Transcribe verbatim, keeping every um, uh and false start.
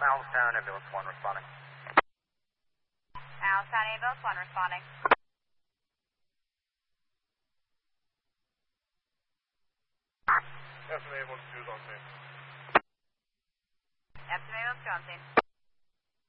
Allenstown, ambulance one responding. Allenstown, ambulance one responding. Estimate one two is on scene. Estimate one two on scene.